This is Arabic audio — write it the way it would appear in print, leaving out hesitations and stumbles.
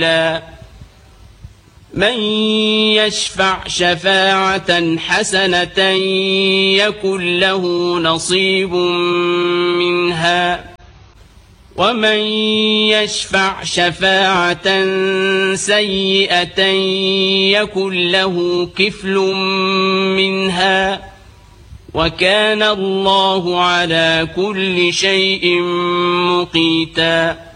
من يشفع شفاعة حسنة يكن له نصيب منها ومن يشفع شفاعة سيئة يكن له كفل منها وكان الله على كل شيء مقيتا.